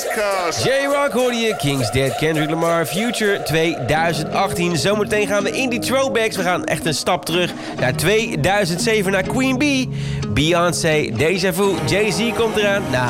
West Coast. J-Rock hoorde je, King's Dead, Kendrick Lamar, Future 2018. Zometeen gaan we in die throwbacks. We gaan echt een stap terug naar 2007, naar Queen Bee. Beyoncé, Deja Vu, Jay-Z komt eraan. Nou,